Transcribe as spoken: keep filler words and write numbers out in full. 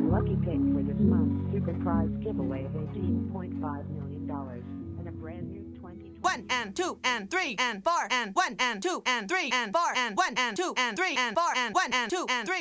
lucky pick for this month's super prize giveaway of eighteen point five million dollars and a brand new twenty twenty. One and two and three and four and one and two and three and four and one and two and three and four and one and two and three.